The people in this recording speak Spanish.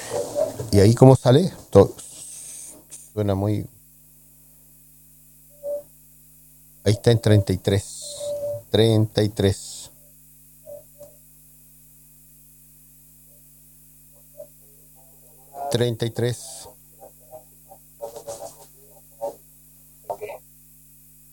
¿Y ahí cómo sale? Suena muy... Ahí está en 33. 33. 33.